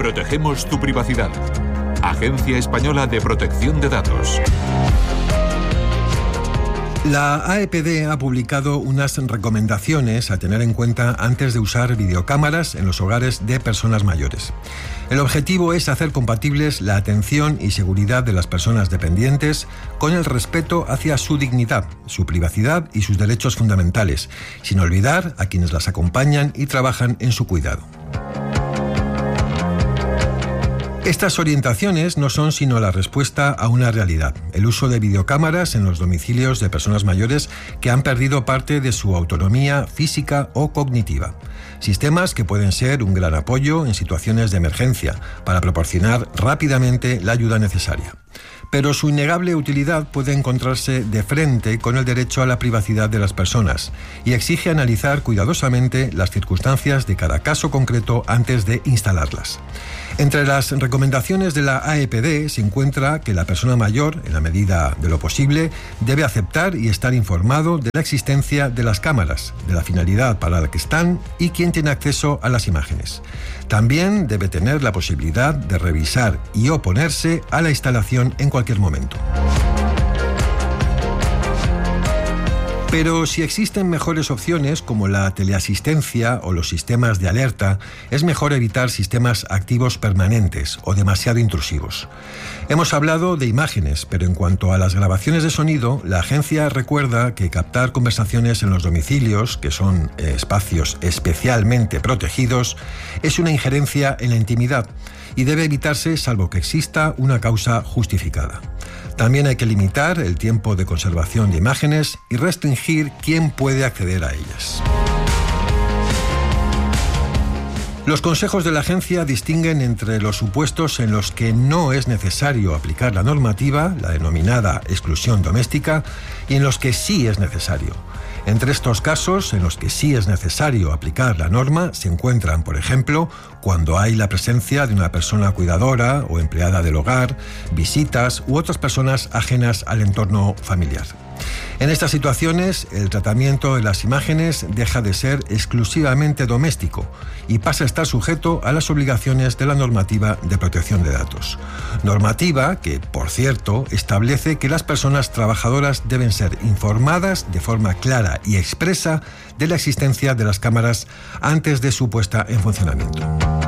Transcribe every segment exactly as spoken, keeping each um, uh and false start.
Protegemos tu privacidad. Agencia Española de Protección de Datos. La A E P D ha publicado unas recomendaciones a tener en cuenta antes de usar videocámaras en los hogares de personas mayores. El objetivo es hacer compatibles la atención y seguridad de las personas dependientes con el respeto hacia su dignidad, su privacidad y sus derechos fundamentales, sin olvidar a quienes las acompañan y trabajan en su cuidado. Estas orientaciones no son sino la respuesta a una realidad: el uso de videocámaras en los domicilios de personas mayores que han perdido parte de su autonomía física o cognitiva. Sistemas que pueden ser un gran apoyo en situaciones de emergencia para proporcionar rápidamente la ayuda necesaria. Pero su innegable utilidad puede encontrarse de frente con el derecho a la privacidad de las personas y exige analizar cuidadosamente las circunstancias de cada caso concreto antes de instalarlas. Entre las recomendaciones de la A E P D se encuentra que la persona mayor, en la medida de lo posible, debe aceptar y estar informado de la existencia de las cámaras, de la finalidad para la que están y quién tiene acceso a las imágenes. También debe tener la posibilidad de revisar y oponerse a la instalación en cualquier momento. Pero si existen mejores opciones como la teleasistencia o los sistemas de alerta, es mejor evitar sistemas activos permanentes o demasiado intrusivos. Hemos hablado de imágenes, pero en cuanto a las grabaciones de sonido, la agencia recuerda que captar conversaciones en los domicilios, que son eh, espacios especialmente protegidos, es una injerencia en la intimidad y debe evitarse salvo que exista una causa justificada. También hay que limitar el tiempo de conservación de imágenes y restringir quién puede acceder a ellas. Los consejos de la agencia distinguen entre los supuestos en los que no es necesario aplicar la normativa, la denominada exclusión doméstica, y en los que sí es necesario. Entre estos casos, en los que sí es necesario aplicar la norma, se encuentran, por ejemplo, cuando hay la presencia de una persona cuidadora o empleada del hogar, visitas u otras personas ajenas al entorno familiar. En estas situaciones, el tratamiento de las imágenes deja de ser exclusivamente doméstico y pasa a estar sujeto a las obligaciones de la normativa de protección de datos. Normativa que, por cierto, establece que las personas trabajadoras deben ser informadas de forma clara y expresa de la existencia de las cámaras antes de su puesta en funcionamiento.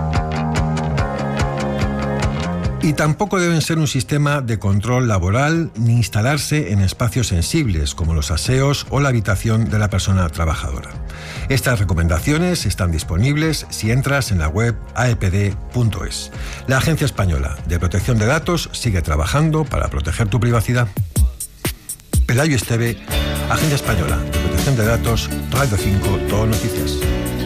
Y tampoco deben ser un sistema de control laboral ni instalarse en espacios sensibles como los aseos o la habitación de la persona trabajadora. Estas recomendaciones están disponibles si entras en la web a e p d punto es. La Agencia Española de Protección de Datos sigue trabajando para proteger tu privacidad. Pelayo Esteve, Agencia Española de Protección de Datos, Radio cinco, Todo Noticias.